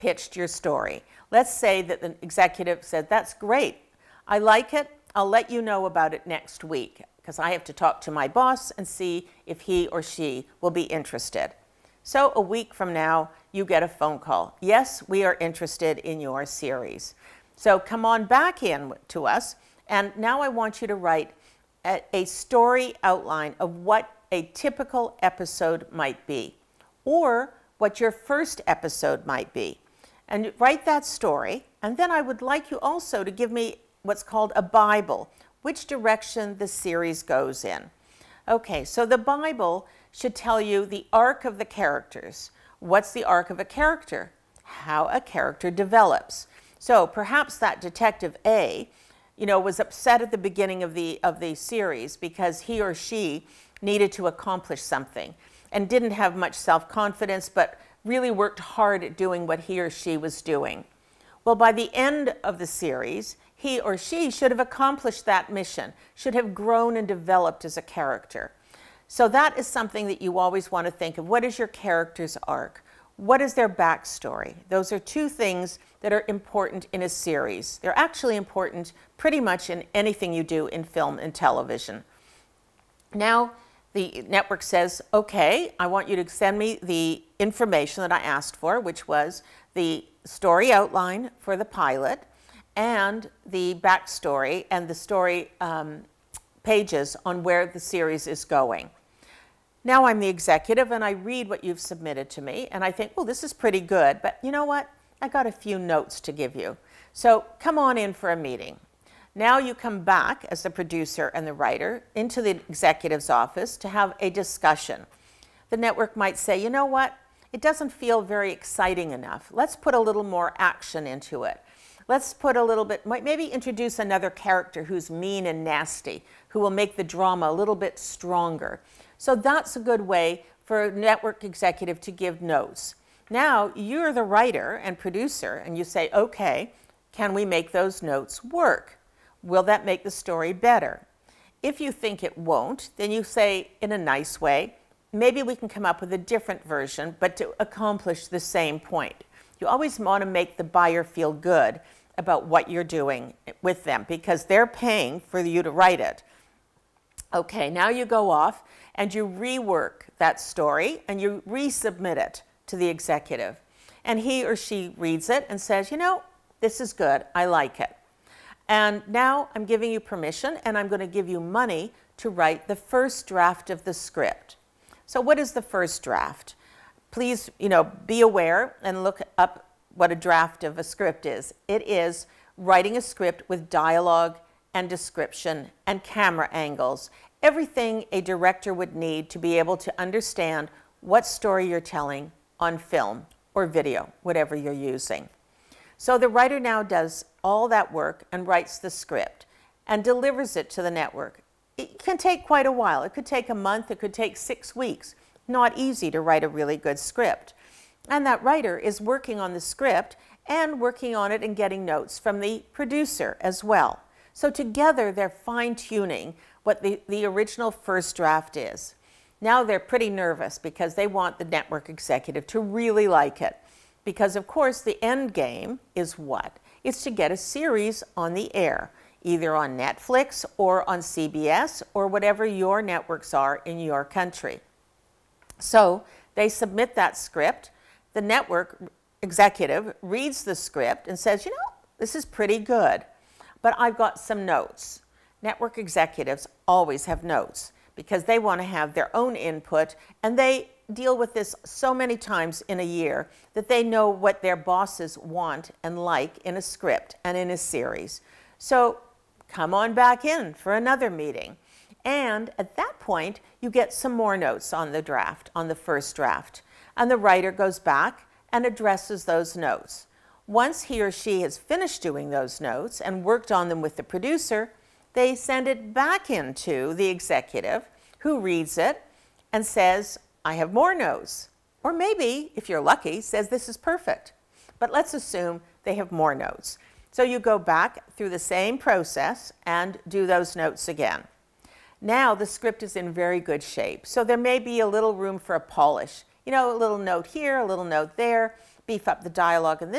pitched your story. Let's say that the executive said, that's great, I like it, I'll let you know about it next week because I have to talk to my boss and see if he or she will be interested. So a week from now, you get a phone call. Yes, we are interested in your series. So come on back in to us, and now I want you to write a story outline of what a typical episode might be, or what your first episode might be. And write that story, and then I would like you also to give me what's called a Bible, which direction the series goes in. Okay, so the Bible should tell you the arc of the characters. What's the arc of a character? How a character develops. So perhaps that Detective A, was upset at the beginning of the series because he or she needed to accomplish something and didn't have much self-confidence, but really worked hard at doing what he or she was doing. Well, by the end of the series, he or she should have accomplished that mission, should have grown and developed as a character. So that is something that you always want to think of. What is your character's arc? What is their backstory? Those are two things that are important in a series. They're actually important pretty much in anything you do in film and television. Now, the network says, okay, I want you to send me the information that I asked for, which was the story outline for the pilot and the backstory and the story pages on where the series is going. Now I'm the executive and I read what you've submitted to me and I think, well, this is pretty good, but you know what? I got a few notes to give you. So come on in for a meeting. Now you come back as the producer and the writer into the executive's office to have a discussion. The network might say, you know what? It doesn't feel very exciting enough. Let's put a little more action into it. Let's put a little bit, maybe introduce another character who's mean and nasty, who will make the drama a little bit stronger. So that's a good way for a network executive to give notes. Now you're the writer and producer and you say, okay, can we make those notes work? Will that make the story better? If you think it won't, then you say in a nice way, maybe we can come up with a different version, but to accomplish the same point. You always want to make the buyer feel good about what you're doing with them because they're paying for you to write it. Okay, now you go off and you rework that story and you resubmit it to the executive. And he or she reads it and says, this is good, I like it. And now I'm giving you permission and I'm going to give you money to write the first draft of the script. So what is the first draft? Please, be aware and look up what a draft of a script is. It is writing a script with dialogue and description and camera angles, everything a director would need to be able to understand what story you're telling on film or video, whatever you're using. So the writer now does all that work and writes the script and delivers it to the network. It can take quite a while. It could take a month, it could take 6 weeks. Not easy to write a really good script. And that writer is working on the script and working on it and getting notes from the producer as well. So together they're fine-tuning what the original first draft is. Now they're pretty nervous because they want the network executive to really like it. Because of course the end game is what? It's to get a series on the air, either on Netflix or on CBS or whatever your networks are in your country. So they submit that script. The network executive reads the script and says, this is pretty good, but I've got some notes. Network executives always have notes because they want to have their own input, and they deal with this so many times in a year that they know what their bosses want and like in a script and in a series. So come on back in for another meeting. And at that point, you get some more notes on the draft, on the first draft. And the writer goes back and addresses those notes. Once he or she has finished doing those notes and worked on them with the producer, they send it back into the executive who reads it and says, I have more notes. Or maybe, if you're lucky, says this is perfect. But let's assume they have more notes. So you go back through the same process and do those notes again. Now the script is in very good shape. So there may be a little room for a polish. A little note here, a little note there, beef up the dialogue in this